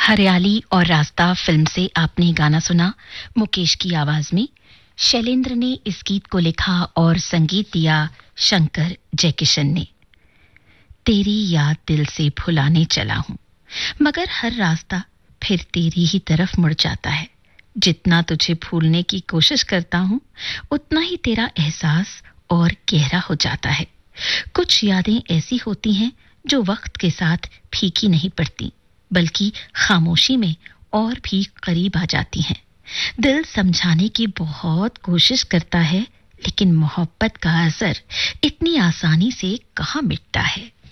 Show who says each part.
Speaker 1: हरियाली और रास्ता फिल्म से आपने गाना सुना मुकेश की आवाज में। शैलेंद्र ने इस गीत को लिखा और संगीत दिया शंकर जयकिशन ने। तेरी याद दिल से भुलाने चला हूं, मगर हर रास्ता फिर तेरी ही तरफ मुड़ जाता है। जितना तुझे भूलने की कोशिश करता हूं, उतना ही तेरा एहसास और गहरा हो जाता है। कुछ यादें ऐसी होती हैं जो वक्त के साथ फीकी नहीं पड़ती, बल्कि खामोशी में और भी करीब आ जाती हैं। दिल समझाने की बहुत कोशिश करता है, लेकिन मोहब्बत का असर इतनी आसानी से कहां मिटता है।